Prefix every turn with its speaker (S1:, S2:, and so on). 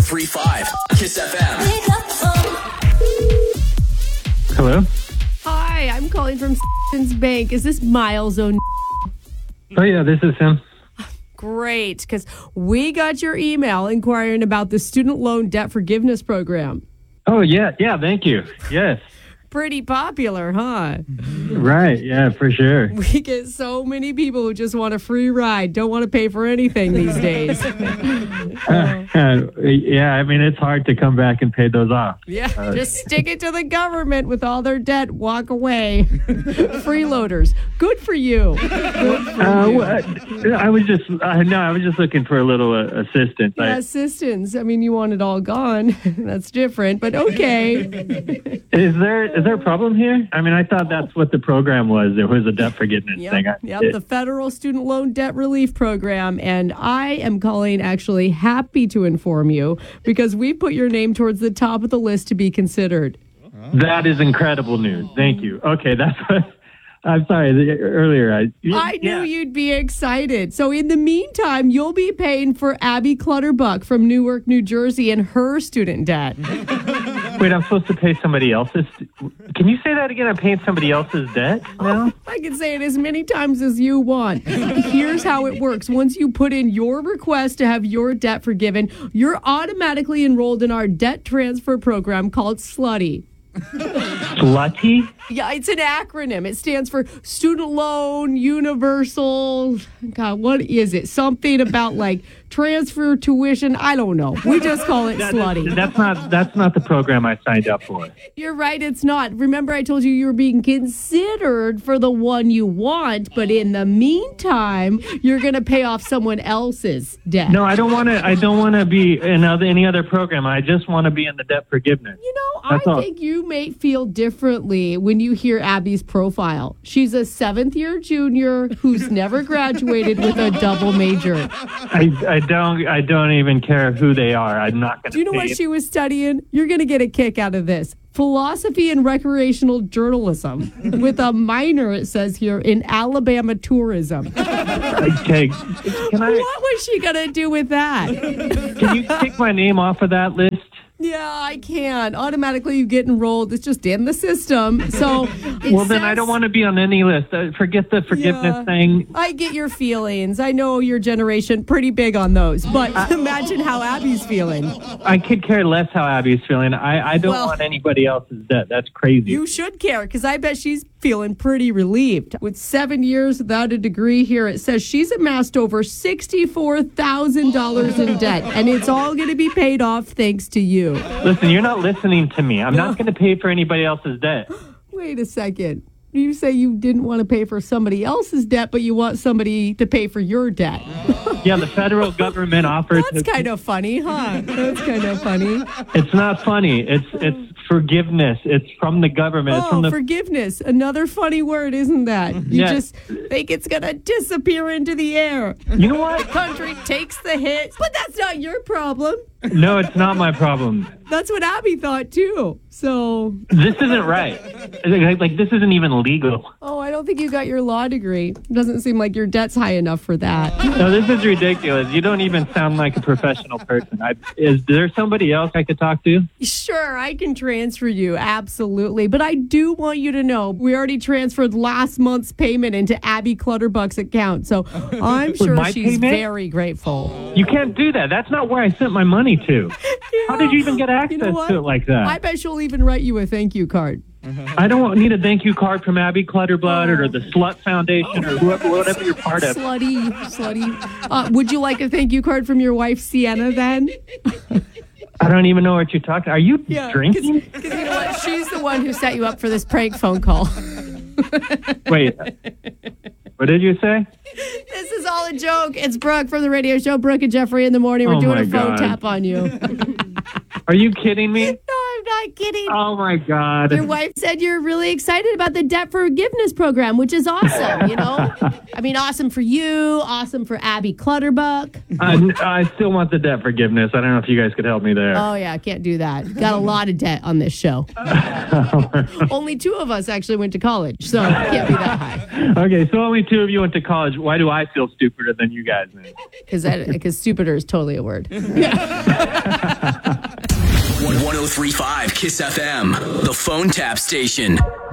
S1: 103.5 Kiss FM.
S2: Hello?
S3: Hi, I'm calling from Citizens Bank. Is this Miles O'Neill?
S2: Oh, yeah, this is him.
S3: Great, because we got your email inquiring about the student loan debt forgiveness program.
S2: Oh, yeah, thank you. Yes.
S3: Pretty popular, huh?
S2: Right, yeah, for sure.
S3: We get so many people who just want a free ride, don't want to pay for anything these days.
S2: Yeah, I mean, it's hard to come back and pay those off.
S3: Yeah, just stick it to the government with all their debt. Walk away. Freeloaders. Good for you.
S2: I was just looking for a little assistance.
S3: Yeah, assistance. I mean, you want it all gone. That's different, but okay.
S2: Is there a problem here? I mean, I thought that's what the program was. There was a debt forgiveness thing.
S3: The Federal Student Loan Debt Relief Program. And I am calling actually happy to inform you because we put your name towards the top of the list to be considered.
S2: That is incredible news. Thank you. Okay, that's what... I'm sorry, earlier
S3: I knew you'd be excited. So in the meantime, you'll be paying for Abby Clutterbuck from Newark, New Jersey and her student debt.
S2: Wait, I'm supposed to pay somebody else's... Can you say that again? I'm paying somebody else's debt now?
S3: I can say it as many times as you want. Here's how it works. Once you put in your request to have your debt forgiven, you're automatically enrolled in our debt transfer program called SLUTTY.
S2: Slutty?
S3: Yeah, it's an acronym. It stands for Student Loan Universal. God, what is it? Something about like transfer tuition. I don't know. We just call it SLUTTY.
S2: That's not the program I signed up for.
S3: You're right. It's not. Remember, I told you were being considered for the one you want, but in the meantime, you're going to pay off someone else's debt.
S2: No, I don't want to be in any other program. I just want to be in the debt forgiveness.
S3: You know, I think you may feel differently when you hear Abby's profile. She's a 7th-year junior who's never graduated with a double major.
S2: I don't even care who they are. I'm not going to.
S3: Do you know what she was studying? You're going to get a kick out of this. Philosophy and recreational journalism with a minor, it says here, in Alabama tourism.
S2: Okay.
S3: What was she going to do with that?
S2: Can you take my name off of that list?
S3: Yeah, I can. Automatically, you get enrolled. It's just in the system. So,
S2: then I don't want to be on any list. Forget the forgiveness thing.
S3: I get your feelings. I know your generation pretty big on those. But imagine how Abby's feeling.
S2: I could care less how Abby's feeling. I don't want anybody else's debt. That's crazy.
S3: You should care because I bet she's feeling pretty relieved. With 7 years without a degree here, it says she's amassed over $64,000 in debt. And it's all going to be paid off thanks to you.
S2: Listen, you're not listening to me. I'm not going to pay for anybody else's debt.
S3: Wait a second. You say you didn't want to pay for somebody else's debt, but you want somebody to pay for your debt.
S2: Yeah, the federal government offers...
S3: That's kind of funny, huh? That's kind of funny.
S2: It's not funny. It's forgiveness. It's from the government. It's from
S3: forgiveness. Another funny word, isn't that? You just think it's going to disappear into the air.
S2: You know what?
S3: The country takes the hit. But that's not your problem.
S2: No, it's not my problem.
S3: That's what Abby thought, too. So...
S2: This isn't right. Like, this isn't even legal.
S3: Oh, I don't think you got your law degree. Doesn't seem like your debt's high enough for that.
S2: No, this is ridiculous. You don't even sound like a professional person. Is there somebody else I could talk to?
S3: Sure, I can transfer you. Absolutely. But I do want you to know we already transferred last month's payment into Abby Clutterbuck's account. So I'm sure she's very grateful.
S2: You can't do that. That's not where I sent my money to. Yeah. How did you even get access to it like that?
S3: I bet she'll even write you a thank you card.
S2: I don't need a thank you card from Abby Clutterblood or the Slut Foundation or whatever you're part of.
S3: Slutty. Would you like a thank you card from your wife, Sienna, then?
S2: I don't even know what you're talking about. Are you drinking?
S3: Because you know what? She's the one who set you up for this prank phone call.
S2: Wait. What did you say?
S3: This is all a joke. It's Brooke from the radio show, Brooke and Jeffrey in the morning. We're doing a phone tap on you.
S2: Are you kidding me?
S3: No, I'm not kidding.
S2: Oh, my God.
S3: Your wife said you're really excited about the debt forgiveness program, which is awesome, you know? I mean, awesome for you, awesome for Abby Clutterbuck.
S2: I still want the debt forgiveness. I don't know if you guys could help me there.
S3: Oh, yeah, I can't do that. Got a lot of debt on this show. Only 2 of us actually went to college, so it can't be that high.
S2: Okay, so only 2 of you went to college. Why do I feel stupider than you guys?
S3: Because stupider is totally a word.
S1: 103.5 Kiss FM, the phone tap station.